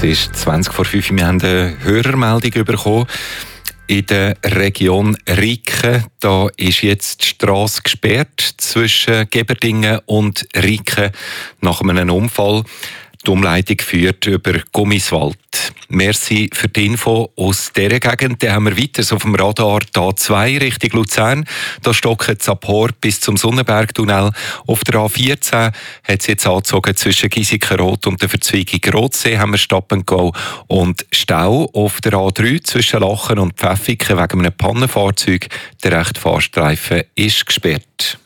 Es ist 20 vor 5 Uhr. Wir haben eine Hörermeldung bekommen. In der Region Riken, da ist jetzt die Strasse gesperrt zwischen Geberdingen und Riken nach einem Unfall. Die Umleitung führt über Gummiswald. Merci für die Info aus dieser Gegend. Dann haben wir weiter auf dem Radar die A2 Richtung Luzern. Da stocken es ab Hort bis zum Sonnenbergtunnel. Auf der A14 hat es jetzt angezogen zwischen Giesikenrot und der Verzweigung Rotsee haben wir Stop and Go und Stau auf der A3 zwischen Lachen und Pfäffiken wegen einem Pannenfahrzeug. Der rechte Fahrstreifen ist gesperrt.